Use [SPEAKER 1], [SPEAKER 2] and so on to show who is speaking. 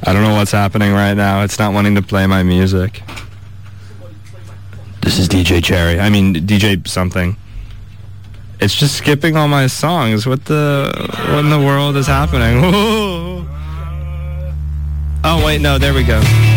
[SPEAKER 1] I don't know what's happening right now. It's not wanting to play my music. This is DJ Cherry. I mean, DJ something. It's just skipping all my songs. What in the world is happening? Oh, wait, no, there we go.